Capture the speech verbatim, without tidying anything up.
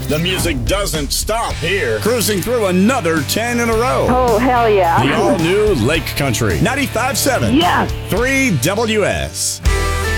The music doesn't stop here. Cruising through another ten in a row. Oh, hell yeah. The all-new Lake Country. ninety-five point seven. Yes. three W S.